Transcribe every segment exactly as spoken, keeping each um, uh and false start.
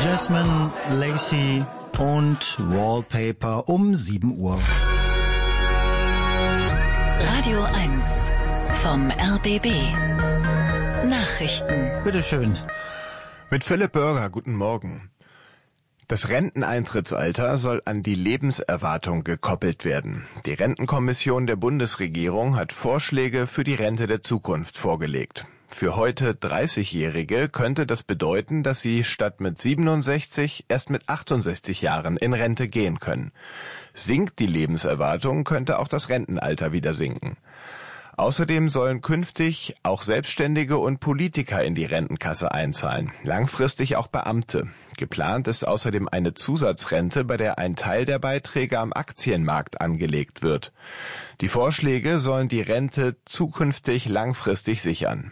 Jasmine, Lacey und Wallpaper um sieben Uhr. Radio eins vom R B B. Nachrichten. Bitteschön. Mit Philipp Bürger, guten Morgen. Das Renteneintrittsalter soll an die Lebenserwartung gekoppelt werden. Die Rentenkommission der Bundesregierung hat Vorschläge für die Rente der Zukunft vorgelegt. Für heute dreißigjährige könnte das bedeuten, dass sie statt mit siebenundsechzig erst mit achtundsechzig Jahren in Rente gehen können. Sinkt die Lebenserwartung, könnte auch das Rentenalter wieder sinken. Außerdem sollen künftig auch Selbstständige und Politiker in die Rentenkasse einzahlen, langfristig auch Beamte. Geplant ist außerdem eine Zusatzrente, bei der ein Teil der Beiträge am Aktienmarkt angelegt wird. Die Vorschläge sollen die Rente zukünftig langfristig sichern.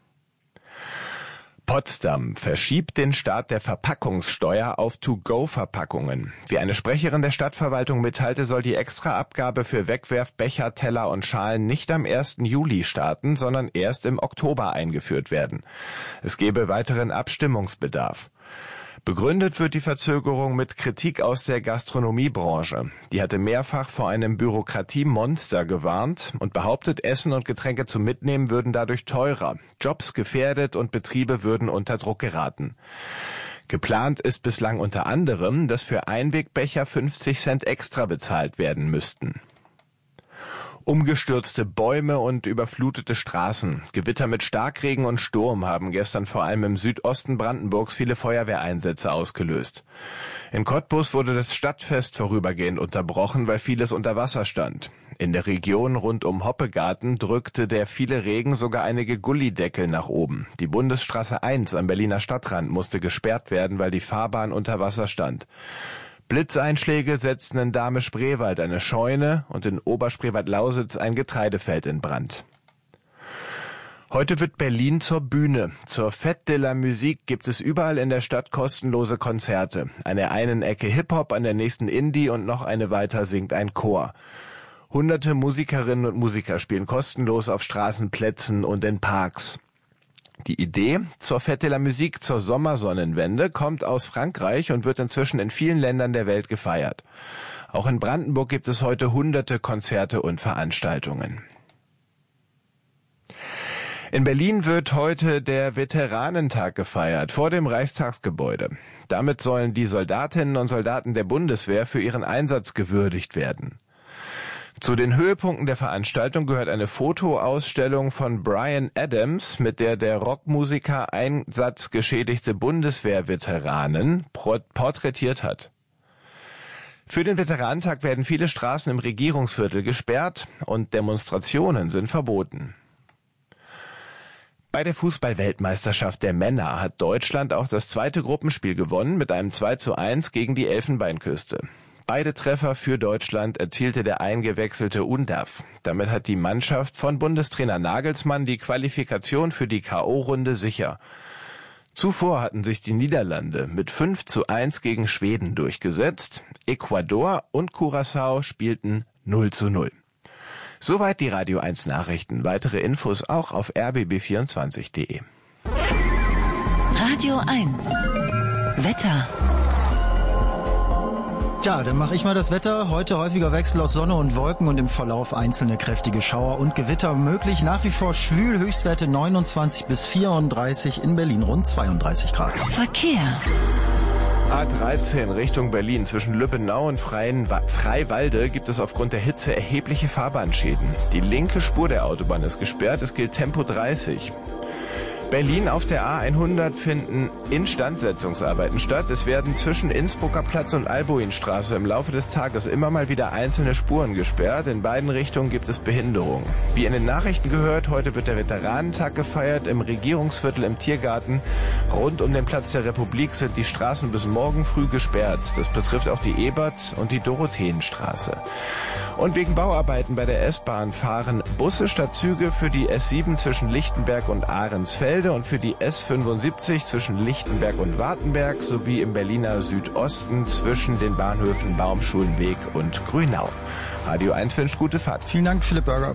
Potsdam verschiebt den Start der Verpackungssteuer auf To-Go-Verpackungen. Wie eine Sprecherin der Stadtverwaltung mitteilte, soll die Extraabgabe für Wegwerfbecher, Teller und Schalen nicht am ersten Juli starten, sondern erst im Oktober eingeführt werden. Es gebe weiteren Abstimmungsbedarf. Begründet wird die Verzögerung mit Kritik aus der Gastronomiebranche. Die hatte mehrfach vor einem Bürokratiemonster gewarnt und behauptet, Essen und Getränke zum Mitnehmen würden dadurch teurer, Jobs gefährdet und Betriebe würden unter Druck geraten. Geplant ist bislang unter anderem, dass für Einwegbecher fünfzig Cent extra bezahlt werden müssten. Umgestürzte Bäume und überflutete Straßen. Gewitter mit Starkregen und Sturm haben gestern vor allem im Südosten Brandenburgs viele Feuerwehreinsätze ausgelöst. In Cottbus wurde das Stadtfest vorübergehend unterbrochen, weil vieles unter Wasser stand. In der Region rund um Hoppegarten drückte der viele Regen sogar einige Gullideckel nach oben. Die Bundesstraße eins am Berliner Stadtrand musste gesperrt werden, weil die Fahrbahn unter Wasser stand. Blitzeinschläge setzten in Dahme-Spreewald eine Scheune und in Oberspreewald-Lausitz ein Getreidefeld in Brand. Heute wird Berlin zur Bühne. Zur Fête de la Musique gibt es überall in der Stadt kostenlose Konzerte. An der einen Ecke Hip-Hop, an der nächsten Indie und noch eine weiter singt ein Chor. Hunderte Musikerinnen und Musiker spielen kostenlos auf Straßenplätzen und in Parks. Die Idee zur Fête de la Musique zur Sommersonnenwende kommt aus Frankreich und wird inzwischen in vielen Ländern der Welt gefeiert. Auch in Brandenburg gibt es heute hunderte Konzerte und Veranstaltungen. In Berlin wird heute der Veteranentag gefeiert, vor dem Reichstagsgebäude. Damit sollen die Soldatinnen und Soldaten der Bundeswehr für ihren Einsatz gewürdigt werden. Zu den Höhepunkten der Veranstaltung gehört eine Fotoausstellung von Bryan Adams, mit der der Rockmusiker einsatzgeschädigte Bundeswehrveteranen porträtiert hat. Für den Veteranentag werden viele Straßen im Regierungsviertel gesperrt und Demonstrationen sind verboten. Bei der Fußball-Weltmeisterschaft der Männer hat Deutschland auch das zweite Gruppenspiel gewonnen mit einem zwei zu eins gegen die Elfenbeinküste. Beide Treffer für Deutschland erzielte der eingewechselte Undav. Damit hat die Mannschaft von Bundestrainer Nagelsmann die Qualifikation für die K O-Runde sicher. Zuvor hatten sich die Niederlande mit fünf zu eins gegen Schweden durchgesetzt. Ecuador und Curaçao spielten null zu null. Soweit die Radio eins Nachrichten. Weitere Infos auch auf r b b vierundzwanzig punkt de. Radio eins Wetter. Tja, dann mache ich mal das Wetter. Heute häufiger Wechsel aus Sonne und Wolken und im Verlauf einzelne kräftige Schauer und Gewitter möglich. Nach wie vor schwül, Höchstwerte neunundzwanzig bis vierunddreißig, in Berlin rund zweiunddreißig Grad. Verkehr. A dreizehn Richtung Berlin. Zwischen Lübbenau und Freiwalde gibt es aufgrund der Hitze erhebliche Fahrbahnschäden. Die linke Spur der Autobahn ist gesperrt, es gilt Tempo dreißig. Berlin auf der A hundert finden Instandsetzungsarbeiten statt. Es werden zwischen Innsbrucker Platz und Albuinstraße im Laufe des Tages immer mal wieder einzelne Spuren gesperrt. In beiden Richtungen gibt es Behinderung. Wie in den Nachrichten gehört, heute wird der Veteranentag gefeiert im Regierungsviertel im Tiergarten. Rund um den Platz der Republik sind die Straßen bis morgen früh gesperrt. Das betrifft auch die Ebert- und die Dorotheenstraße. Und wegen Bauarbeiten bei der S-Bahn fahren Busse statt Züge für die S sieben zwischen Lichtenberg und Ahrensfelde und für die S fünfundsiebzig zwischen Lichtenberg und Wartenberg sowie im Berliner Südosten zwischen den Bahnhöfen Baumschulenweg und Grünau. Radio eins wünscht gute Fahrt. Vielen Dank, Philipp Bürger.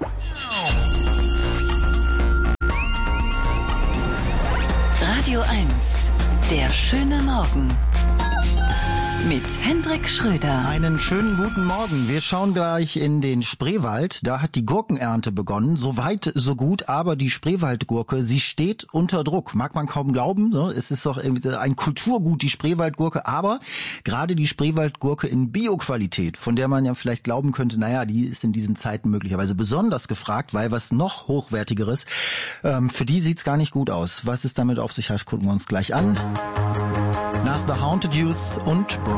Radio eins Der schöne Morgen mit Hendrik Schröder. Einen schönen guten Morgen. Wir schauen gleich in den Spreewald. Da hat die Gurkenernte begonnen. So weit, so gut. Aber die Spreewaldgurke, sie steht unter Druck. Mag man kaum glauben. Es ist doch ein Kulturgut, die Spreewaldgurke. Aber gerade die Spreewaldgurke in Bioqualität, von der man ja vielleicht glauben könnte, naja, die ist in diesen Zeiten möglicherweise besonders gefragt, weil was noch Hochwertigeres, ähm, für die sieht's gar nicht gut aus. Was es damit auf sich hat, gucken wir uns gleich an. Nach The Haunted Youth und